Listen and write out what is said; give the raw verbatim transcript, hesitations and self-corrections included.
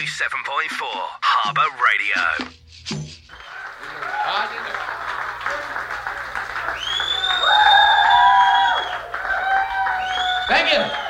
oh seven point four Harbour Radio. Thank you.